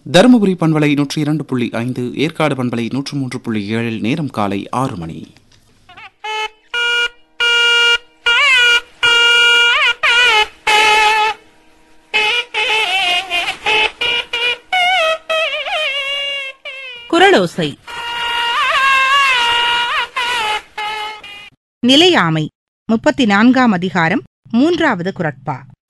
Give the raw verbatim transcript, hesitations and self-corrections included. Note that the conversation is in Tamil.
தருமபுரி பண்பலை நூற்றி இரண்டு புள்ளி ஐந்து, ஏற்காடு பண்பலை நூற்று மூன்று புள்ளி ஏழில் நேரம் காலை ஆறு மணி. குரலோசை. நிலையாமை முப்பத்தி நான்காம் அதிகாரம், மூன்றாவது குரட்பா.